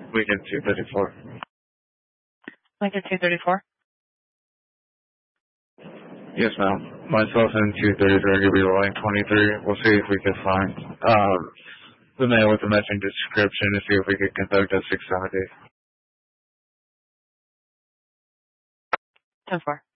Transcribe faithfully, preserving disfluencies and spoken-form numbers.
Lincoln two thirty-four. Lincoln two thirty-four? Yes, ma'am. Myself and two thirty-three are going to be rolling twenty-three. We'll see if we can find um, the man with the matching description to see if we can conduct a six seventy. ten four.